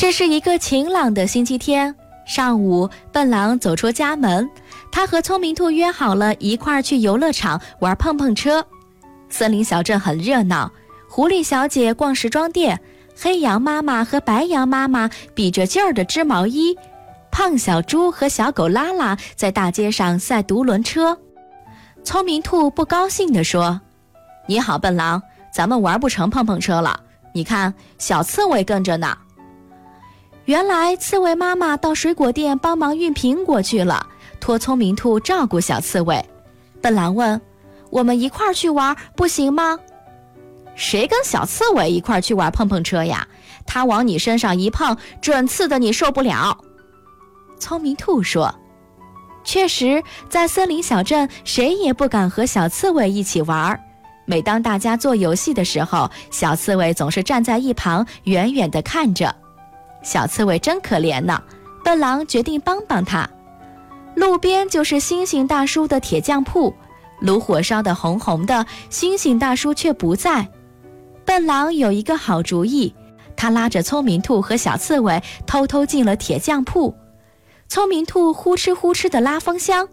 这是一个晴朗的星期天，上午，笨狼走出家门，他和聪明兔约好了一块儿去游乐场玩碰碰车。森林小镇很热闹，狐狸小姐逛时装店，黑羊妈妈和白羊妈妈比着劲儿地织毛衣，胖小猪和小狗拉拉在大街上赛独轮车。聪明兔不高兴地说：你好，笨狼，咱们玩不成碰碰车了，你看，小刺猬跟着呢。原来刺猬妈妈到水果店帮忙运苹果去了，托聪明兔照顾小刺猬。笨狼问：我们一块儿去玩不行吗？谁跟小刺猬一块儿去玩碰碰车呀？它往你身上一碰，准刺得你受不了。聪明兔说。确实，在森林小镇，谁也不敢和小刺猬一起玩。每当大家做游戏的时候，小刺猬总是站在一旁，远远地看着。小刺猬真可怜呢，笨狼决定帮帮他。路边就是星星大叔的铁匠铺，炉火烧得红红的，星星大叔却不在。笨狼有一个好主意，他拉着聪明兔和小刺猬偷偷进了铁匠铺。聪明兔呼哧呼哧地拉风箱，